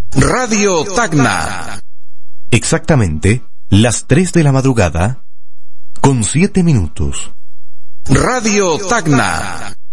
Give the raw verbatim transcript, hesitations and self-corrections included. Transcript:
Radio Tacna. Exactamente las tres de la madrugada, con siete minutos. Radio Tacna.